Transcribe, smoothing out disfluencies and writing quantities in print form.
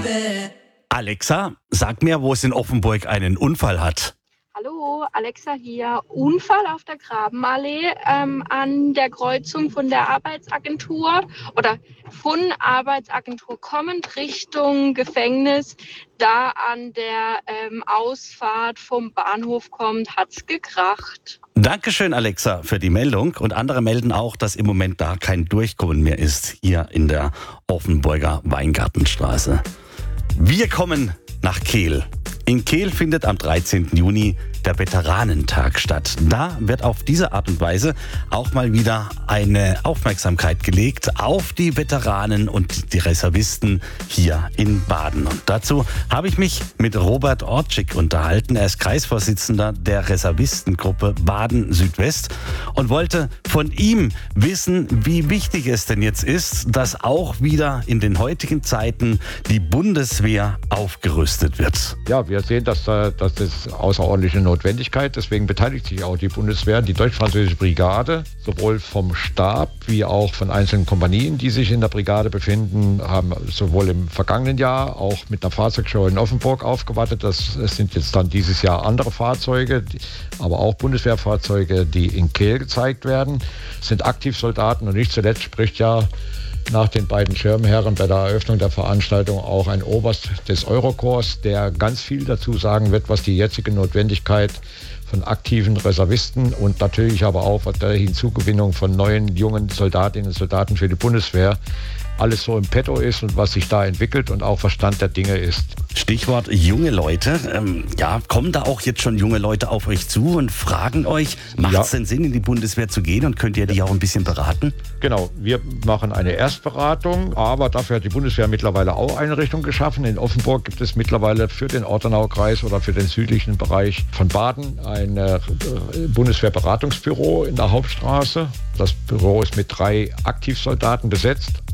Alexa, sag mir, wo es in Offenburg einen Unfall hat. Hallo, Alexa hier. Unfall auf der Grabenallee an der Kreuzung von der Arbeitsagentur oder von Arbeitsagentur kommend Richtung Gefängnis. Da an der Ausfahrt vom Bahnhof kommt, hat's gekracht. Dankeschön, Alexa, für die Meldung. Und andere melden auch, dass im Moment da kein Durchkommen mehr ist, hier in der Offenburger Weingartenstraße. Wir kommen nach Kehl. In Kehl findet am 13. Juni der Veteranentag statt. Da wird auf diese Art und Weise auch mal wieder eine Aufmerksamkeit gelegt auf die Veteranen und die Reservisten hier in Baden. Und dazu habe ich mich mit Robert Ortschig unterhalten. Er ist Kreisvorsitzender der Reservistengruppe Baden Südwest und wollte von ihm wissen, wie wichtig es denn jetzt ist, dass auch wieder in den heutigen Zeiten die Bundeswehr aufgerüstet wird. Ja, wir sehen, dass das außerordentliche Notwendigkeit. Deswegen beteiligt sich auch die Bundeswehr, die deutsch-französische Brigade, sowohl vom Stab wie auch von einzelnen Kompanien, die sich in der Brigade befinden, haben sowohl im vergangenen Jahr auch mit einer Fahrzeugshow in Offenburg aufgewartet. Das sind jetzt dann dieses Jahr andere Fahrzeuge, aber auch Bundeswehrfahrzeuge, die in Kehl gezeigt werden. Das sind Aktivsoldaten und nicht zuletzt spricht ja nach den beiden Schirmherren bei der Eröffnung der Veranstaltung auch ein Oberst des Eurokorps, der ganz viel dazu sagen wird, was die jetzige Notwendigkeit von aktiven Reservisten und natürlich aber auch der Hinzugewinnung von neuen, jungen Soldatinnen und Soldaten für die Bundeswehr alles so im Petto ist und was sich da entwickelt und auch Verstand der Dinge ist. Stichwort junge Leute. Kommen da auch jetzt schon junge Leute auf euch zu und fragen euch, macht es denn Sinn, in die Bundeswehr zu gehen und könnt ihr die auch ein bisschen beraten? Genau, wir machen eine Erstberatung, aber dafür hat die Bundeswehr mittlerweile auch Einrichtungen geschaffen. In Offenburg gibt es mittlerweile für den Ortenaukreis oder für den südlichen Bereich von Baden ein Bundeswehrberatungsbüro in der Hauptstraße. Das Büro ist mit 3 Aktivsoldaten besetzt.